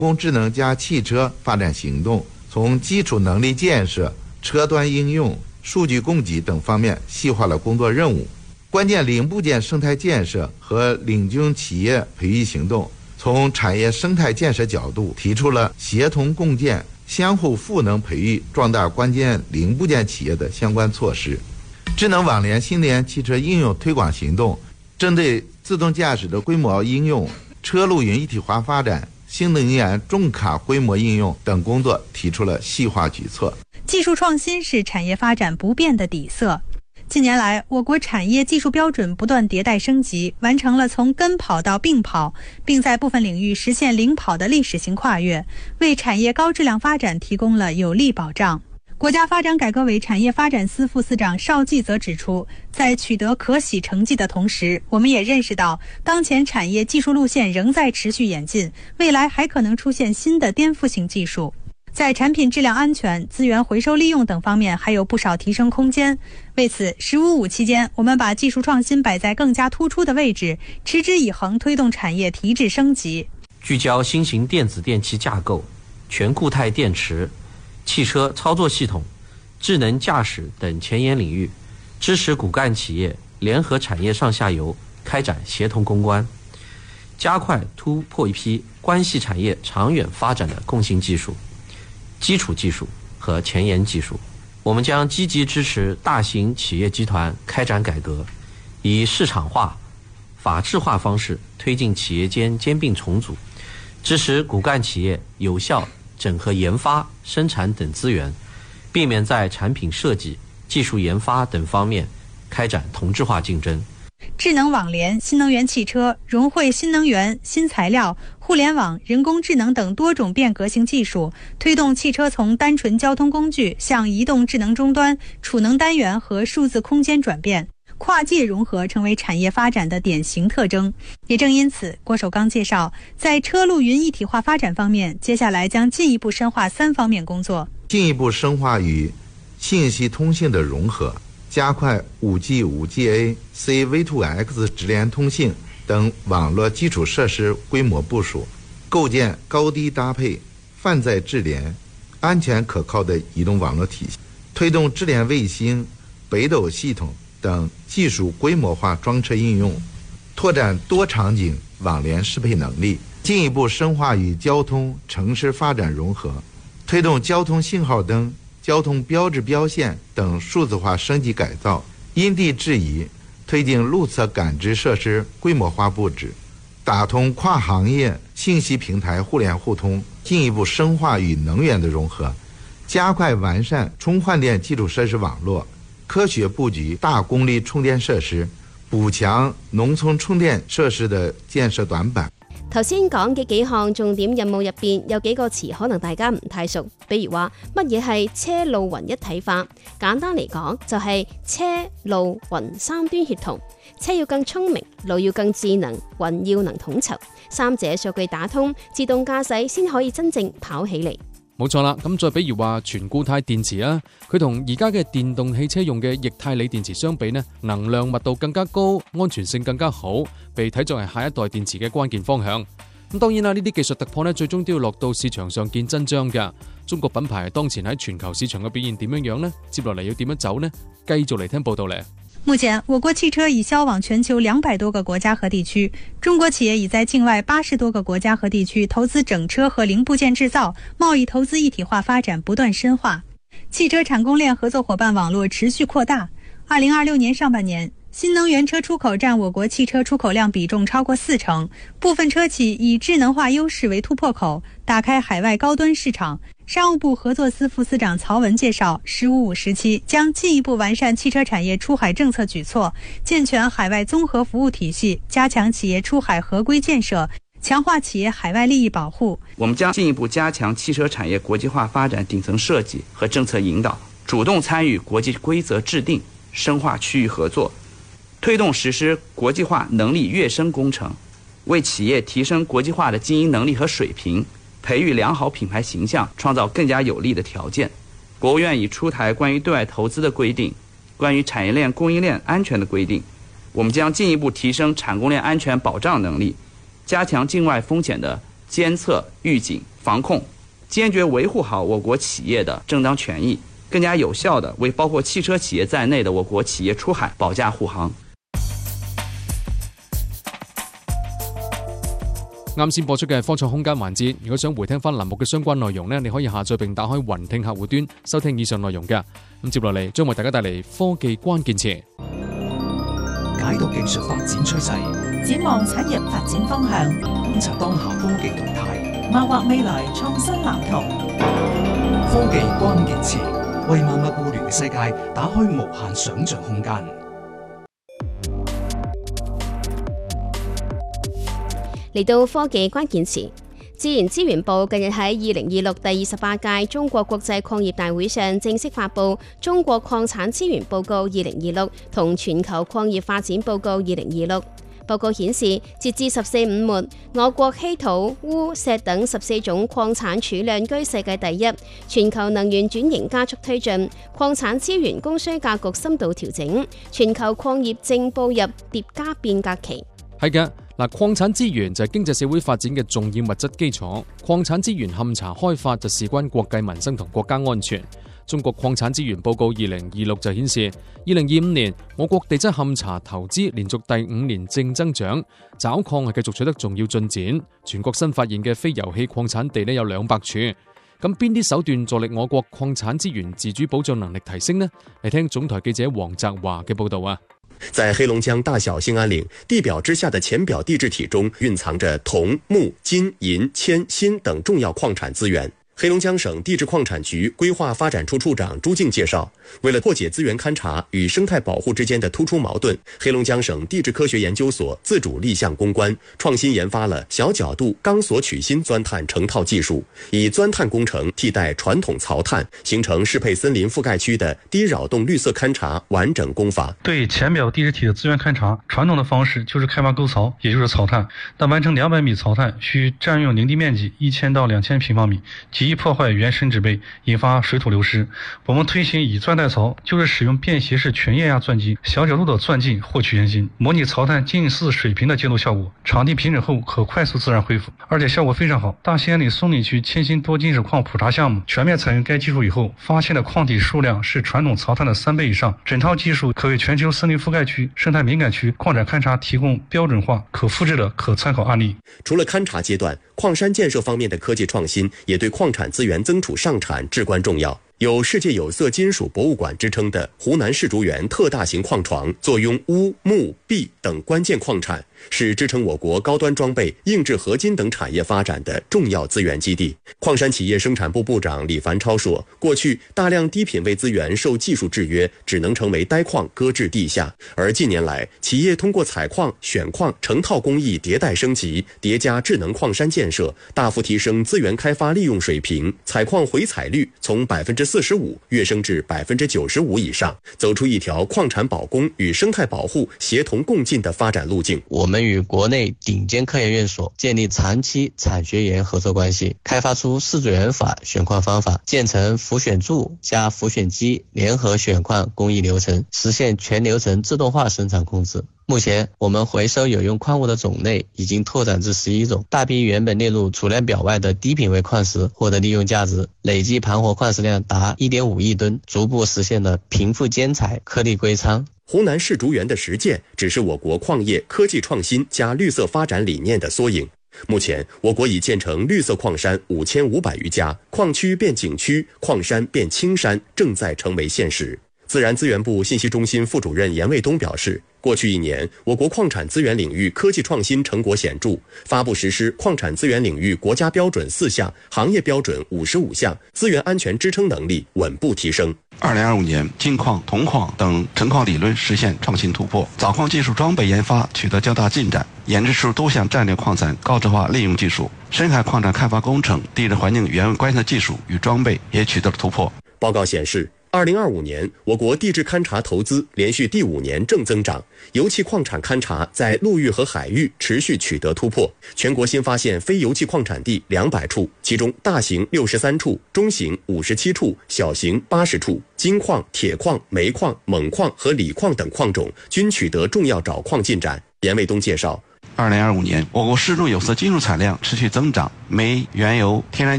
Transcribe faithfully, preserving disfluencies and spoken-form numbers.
工智能加汽车发展行动，从基础能力建设、车端应用、数据供给等方面细化了工作任务。关键零部件生态建设和领军企业培育行动，从产业生态建设角度提出了协同共建、相互赋能培育壮大关键零部件企业的相关措施。智能网联新能源汽车应用推广行动，针对自动驾驶的规模应用、车路云一体化发展、新能源重卡规模应用等工作提出了细化举措。 技术创新是产业发展不变的底色。近年来，我国产业技术标准不断迭代升级，完成了从跟跑到并跑，并在部分领域实现领跑的历史性跨越，为产业高质量发展提供了有力保障。国家发展改革委产业发展司副司长邵继则指出，在取得可喜成绩的同时，我们也认识到，当前产业技术路线仍在持续演进，未来还可能出现新的颠覆性技术。在产品质量安全、资源回收利用等方面还有不少提升空间。为此，十五五期间，我们把技术创新摆在更加突出的位置，持之以恒推动产业提质升级。 聚焦新型电子电器架构、全固态电池、汽车操作系统、智能驾驶等前沿领域，支持骨干企业联合产业上下游开展协同攻关，加快突破一批关系产业长远发展的共性技术、基础技术和前沿技术。我们将积极支持大型企业集团开展改革，以市场化、法治化方式推进企业间兼并重组，支持骨干企业有效整合研发、生产等资源，避免在产品设计、技术研发等方面开展同质化竞争。 智能网联、新能源汽车、融汇新能源、新材料、互联网、人工智能等多种变革性技术，推动汽车从单纯交通工具向移动智能终端、储能单元和数字空间转变，跨界融合成为产业发展的典型特征。也正因此，郭守刚介绍，在车路云一体化发展方面，接下来将进一步深化三方面工作， 进一步深化与信息通信的融合，加快 五 G、五 G A、C V 二 X 直联通信等网络基础设施规模部署，构建高低搭配、泛在智联、安全可靠的移动网络体系，推动智联卫星、北斗系统等技术规模化装车应用，拓展多场景网联适配能力，进一步深化与交通、城市发展融合，推动交通信号灯、交通标志标线等数字化升级改造，因地制宜推进路侧感知设施规模化布置，打通跨行业信息平台互联互通，进一步深化与能源的融合，加快完善充换电基础设施网络，科学布局大功率充電設施，補強農村充電設施的建設短板。 頭先講嘅幾項重點任務入邊，有幾個詞可能大家唔太熟，比如話乜嘢係車路雲一體化？簡單嚟講，就係車路雲三端協同，車要更聰明，路要更智能，雲要能統籌，三者數據打通，自動駕駛先可以真正跑起嚟。 冇錯啦，咁再比如話全固態電池啊，佢同而家嘅電動汽車用嘅液態鋰電池相比呢，能量密度更加高，安全性更加好，被睇作係下一代電池嘅關鍵方向。咁當然啦，呢啲技術突破呢，最終都要落到市場上見真章㗎。中國品牌當前喺全球市場嘅表現點樣樣呢？接落嚟要點樣走呢？繼續嚟聽報道咧。 目前，我國汽車已銷往全球兩百多個國家和地區，中國企業已在境外八十多個國家和地區投資整車和零部件製造，貿易投資一體化發展不斷深化，汽車產供鏈合作夥伴網絡持續擴大。二零二六年上半年，新能源車出口佔我國汽車出口量比重超過四成，部分車企以智能化優勢為突破口，打開海外高端市場。商務部合作司副司長曹文介紹，十五五時期將進一步完善汽車產業出海政策舉措，健全海外綜合服務體系，加強企業出海合規建設，強化企業海外利益保護。 我們將進一步加強汽車產業國際化發展頂層設計和政策引導，主動參與國際規則制定，深化區域合作，推動實施國際化能力躍升工程，為企業提升國際化的經營能力和水平，培育良好品牌形象，創造更加有利的條件。國務院已出台關於對外投資的規定，關於產業鏈供應鏈安全的規定。我們將進一步提升產供鏈安全保障能力，加強境外風險的監測預警， 防控，坚决维护好我国企业的正当权益，更加有效地为包括汽车企业在内的我国企业出海保驾护航。 啱先播出嘅科創空間環節，如果想回聽翻欄目嘅相關內容呢，你可以下載並打開雲聽客戶端收聽以上內容嘅。咁接落嚟將為大家帶嚟科技關鍵詞， 解讀技術發展趨勢， 展望產業發展方向， 觀察當下科技動態， 謀劃未來創新藍圖。 科技關鍵詞為萬物互聯嘅世界打開無限想像空間。 嚟到科技關鍵詞，自然資源部近日喺二零二六第二十八屆中國國際礦業大會上正式發布《中國礦產資源報告二零二六》同《全球礦業發展報告二零二六》。報告顯示，截至十四五末，我國稀土、鎢、錫等十四種礦產儲量居世界第一，全球能源轉型加速推進，礦產資源供需格局深度調整，全球礦業正步入疊加變革期。 係嘅。嗱，礦產資源就係經濟社會發展嘅重要物質基礎，礦產資源勘查開發就事關國計民生同國家安全。中國礦產資源報告二零二六就顯示，二零二五年我國地質勘查投資連續第五年正增長，找礦係繼續取得重要進展。全國新發現嘅非油氣礦產地呢有兩百處。咁邊啲手段助力我國礦產資源自主保障能力提升呢？嚟聽總台記者黃澤華嘅報道啊！ 在黑龍江大小興安嶺地表之下的淺表地質體中，蘊藏着銅、鉬、金、銀、鉛、鋅等重要礦產資源。黑龍江省地質礦產局規劃發展處處長朱靜介紹，為了破解資源勘查與生態保護之間的突出矛盾，黑龍江省地質科學研究所自主立項攻關，創新研發了小角度鋼索取芯鑽探成套技術，以鑽探工程替代傳統槽探，形成適配森林覆蓋區的低擾動綠色勘查完整工法。 對淺表地質體的資源勘查，傳統的方式就是開挖溝槽，也就是槽探，但完成兩百米槽探需佔用林地面積一千到兩千平方米，極易破壞原生植被，引發水土流失。我們推行以鑽代槽，就是使用便攜式全液壓鑽機，小角度的鑽進獲取原芯，模擬槽探近似水平的建築效果。場地平整後可快速自然恢復，而且效果非常好。大興安嶺松里區鉛鋅多金屬礦普查項目全面採用該技術以後，發現的礦體數量是傳統槽探的三倍以上。整套技術可為全球森林覆蓋區、生態敏感區礦產勘查提供標準化、可複製的可參考案例。 除了勘查階段，礦山建設方面的科技創新也對礦產資源增儲上產至關重要。有世界有色金屬博物館之稱的湖南世竹園特大型礦床，坐擁鎢、鉬、銫等關鍵礦產，是支撐我國高端裝備、硬質合金等產業發展的重要資源基地。礦山企業生產部部長李凡超說，過去大量低品位資源受技術制約，只能成為呆礦擱置地下，而近年來，企業通過採礦、選礦、成套工藝迭代升級，疊加智能礦山建設，大幅提升資源開發利用水平，採礦回採率從百分之四十五躍升至百分之九十五以上，走出一條礦產保供與生態保護協同共進的發展路徑。 我們與國內頂尖科研院所建立長期產學研合作關係，開發出世竹園法選礦方法，建成浮選柱加浮選機聯合選礦工藝流程，實現全流程自動化生產控制。目前，我們回收有用礦物的種類已經拓展至十一種，大批原本列入儲量表外的低品位礦石獲得利用價值，累計盤活礦石量達一點五億噸，逐步實現了貧富兼採、顆粒歸倉。 湖南世竹園的實踐只是我國礦業科技創新加綠色發展理念的縮影。目前，我國已建成綠色礦山五千五百餘家，礦區變景區，礦山變青山，正在成為現實。自然資源部信息中心副主任嚴衛東表示，過去一年，我國礦產資源領域科技創新成果顯著，發布實施礦產資源領域國家標準四項，行業標準五十五項，資源安全支撐能力穩步提升。 二零二五年，金礦、銅礦等成礦理論實現創新突破，鑿礦技術裝備研發取得較大進展，研製出多項戰略礦產高質化利用技術，深海礦產開發工程、地質環境原位觀測技術與裝備也取得了突破。 報告顯示，二零二五年，我國地質勘查投資連續第五年正增長，油氣礦產勘查在陸域和海域持續取得突破，全國新發現非油氣礦產地兩百處，其中大型六十三處，中型五十七處，小型八十處。金礦、鐵礦、煤礦、錳礦和鋰礦等礦種均取得重要找礦進展。嚴衛東介紹， 二零二五年，我国适度有色金属产量持续增长，煤、原油、天然气